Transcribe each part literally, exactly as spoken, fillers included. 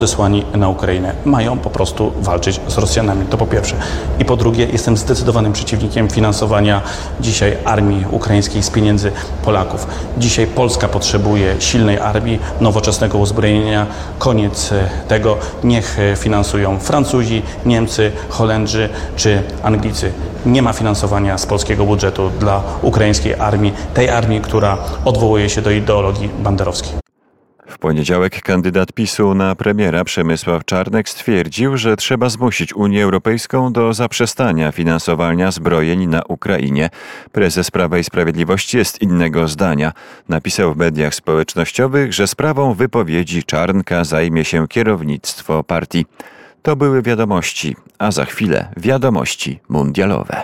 zesłani na Ukrainę. Mają po prostu walczyć z Rosjanami. To po pierwsze. I po drugie, jestem zdecydowanym przeciwnikiem finansowania dzisiaj armii ukraińskiej z pieniędzy Polaków. Dzisiaj Polska potrzebuje silnej armii, nowoczesnego uzbrojenia. Koniec tego. Niech finansują Francuzi, Niemcy, Holendrzy czy Anglicy. Nie ma finansowania z polskiego budżetu dla ukraińskiej armii, tej armii, która odwołuje się do ideologii banderowskiej. W poniedziałek kandydat PiSu na premiera Przemysław Czarnek stwierdził, że trzeba zmusić Unię Europejską do zaprzestania finansowania zbrojeń na Ukrainie. Prezes Prawa i Sprawiedliwości jest innego zdania. Napisał w mediach społecznościowych, że sprawą wypowiedzi Czarnka zajmie się kierownictwo partii. To były wiadomości, a za chwilę wiadomości mundialowe.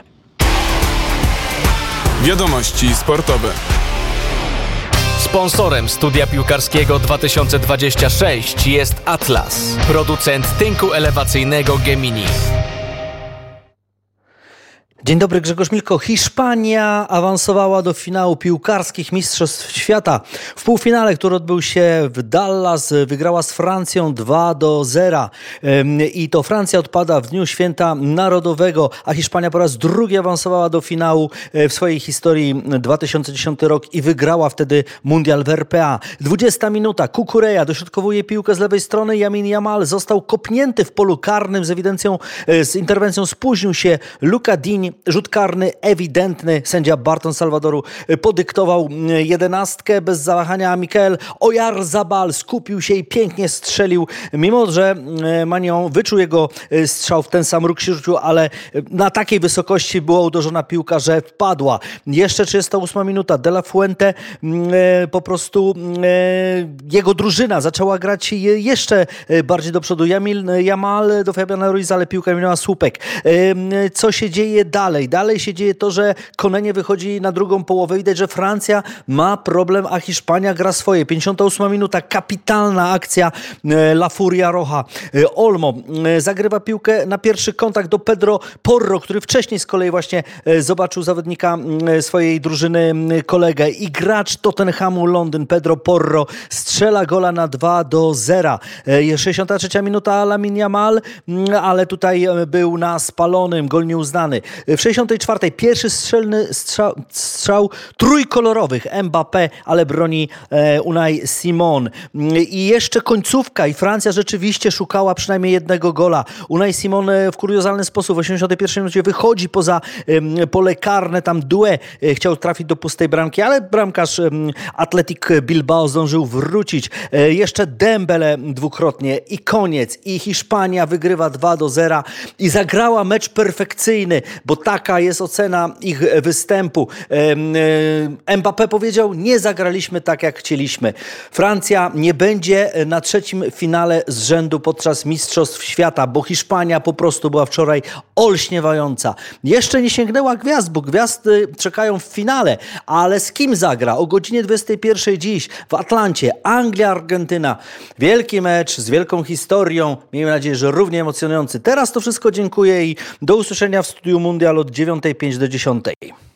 Wiadomości sportowe. Sponsorem studia piłkarskiego dwa tysiące dwudziestego szóstego jest Atlas, producent tynku elewacyjnego Gemini. Dzień dobry, Grzegorz Milko. Hiszpania awansowała do finału piłkarskich Mistrzostw Świata. W półfinale, który odbył się w Dallas, wygrała z Francją dwa do zera. I to Francja odpada w dniu Święta Narodowego, a Hiszpania po raz drugi awansowała do finału w swojej historii dwa tysiące dziesiąty rok i wygrała wtedy mundial w R P A. dwudziesta minuta. Kukureja dośrodkowuje piłkę z lewej strony. Yamin Yamal został kopnięty w polu karnym z ewidencją, z interwencją spóźnił się Luka Digne. Rzut karny ewidentny. Sędzia Barton Salvadoru podyktował jedenastkę bez zawahania. Mikael Oyarzabal skupił się i pięknie strzelił, mimo że Magnon wyczuł jego strzał w ten sam róg się rzucił, ale na takiej wysokości była uderzona piłka, że wpadła. Jeszcze trzydziesta ósma minuta. De La Fuente po prostu jego drużyna zaczęła grać jeszcze bardziej do przodu. Yamin Yamal do Fabiana Ruiza, ale piłka minęła słupek. Co się dzieje dalej? Dalej się dzieje to, że Konenie wychodzi na drugą połowę. Widać, że Francja ma problem, a Hiszpania gra swoje. pięćdziesiąta ósma minuta. Kapitalna akcja La Furia Roja. Olmo zagrywa piłkę na pierwszy kontakt do Pedro Porro, który wcześniej z kolei właśnie zobaczył zawodnika swojej drużyny, kolegę. I gracz Tottenhamu Londyn, Pedro Porro, strzela gola na dwa do zera. sześćdziesiąta trzecia minuta. Lamine Yamal, ale tutaj był na spalonym. Gol nieuznany. W sześćdziesiątej czwartej pierwszy strzelny strzał, strzał trójkolorowych Mbappé, ale broni e, Unai Simon. I jeszcze końcówka i Francja rzeczywiście szukała przynajmniej jednego gola. Unai Simon w kuriozalny sposób w osiemdziesiątej pierwszej minucie wychodzi poza e, pole karne, tam Doué e, chciał trafić do pustej bramki, ale bramkarz e, Athletic Bilbao zdążył wrócić. E, jeszcze Dembele dwukrotnie i koniec. I Hiszpania wygrywa dwa do zera i zagrała mecz perfekcyjny, bo taka jest ocena ich występu. Mbappé powiedział, nie zagraliśmy tak jak chcieliśmy. Francja nie będzie na trzecim finale z rzędu podczas Mistrzostw Świata, bo Hiszpania po prostu była wczoraj olśniewająca. Jeszcze nie sięgnęła gwiazd, bo gwiazdy czekają w finale, ale z kim zagra? O godzinie dwudziestej pierwszej dziś w Atlancie Anglia-Argentyna. Wielki mecz z wielką historią. Miejmy nadzieję, że równie emocjonujący. Teraz to wszystko dziękuję i do usłyszenia w Studiu Mundial od dziewiątej pięć do dziesiątej.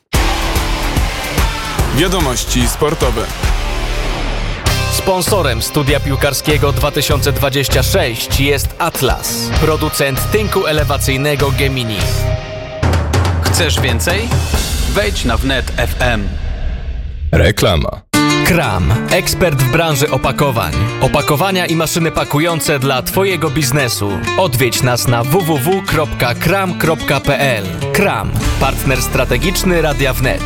Wiadomości sportowe. Sponsorem studia piłkarskiego dwa tysiące dwudziestego szóstego jest Atlas, producent tynku elewacyjnego Gemini. Chcesz więcej? Wejdź na wnet kropka f m. Reklama. Kram, ekspert w branży opakowań. Opakowania i maszyny pakujące dla Twojego biznesu. Odwiedź nas na w w w kropka kram kropka p l. Kram, partner strategiczny Radia Wnet.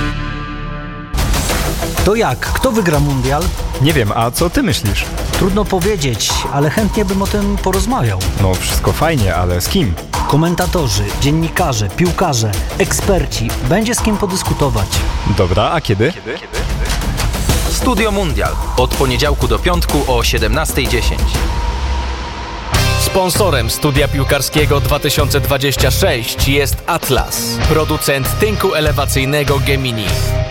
To jak? Kto wygra mundial? Nie wiem, a co ty myślisz? Trudno powiedzieć, ale chętnie bym o tym porozmawiał. No wszystko fajnie, ale z kim? Komentatorzy, dziennikarze, piłkarze, eksperci. Będzie z kim podyskutować. Dobra, a kiedy? Kiedy? Studio Mundial. Od poniedziałku do piątku o siedemnasta dziesięć. Sponsorem studia piłkarskiego dwa tysiące dwudziestego szóstego jest Atlas, producent tynku elewacyjnego Gemini.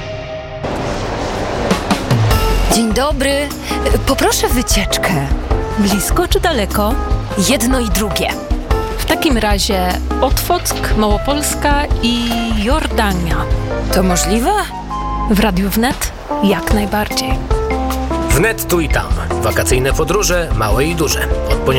Dzień dobry. Poproszę wycieczkę. Blisko czy daleko? Jedno i drugie. W takim razie Otwock, Małopolska i Jordania. To możliwe? W Radiu Wnet jak najbardziej. Wnet tu i tam. Wakacyjne podróże, małe i duże. Od